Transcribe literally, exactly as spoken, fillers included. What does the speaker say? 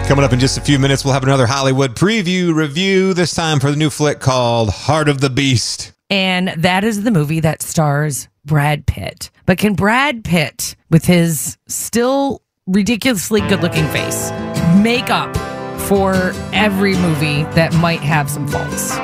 Coming up in just a few minutes, we'll have another Hollywood preview review, this time for the new flick called Heart of the Beast. And that is the movie that stars Brad Pitt. But can Brad Pitt, with his still ridiculously good-looking face, make up for every movie that might have some faults?